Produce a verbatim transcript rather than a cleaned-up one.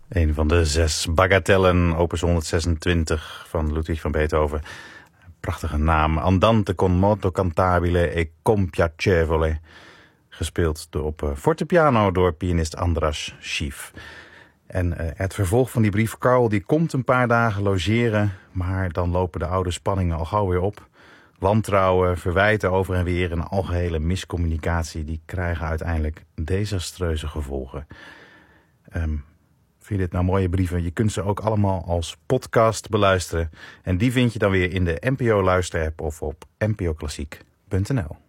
Een van de zes bagatellen, opus honderdzesentwintig van Ludwig van Beethoven. Prachtige naam. Andante con moto cantabile e compiacevole. Gespeeld door, op fortepiano door pianist Andras Schief. En uh, het vervolg van die brief, Karl, die komt een paar dagen logeren, maar dan lopen de oude spanningen al gauw weer op. Wantrouwen, verwijten over en weer en algehele miscommunicatie, die krijgen uiteindelijk desastreuze gevolgen. Um, vind je dit nou mooie brieven? Je kunt ze ook allemaal als podcast beluisteren. En die vind je dan weer in de N P O Luisterapp of op n p o klassiek punt n l.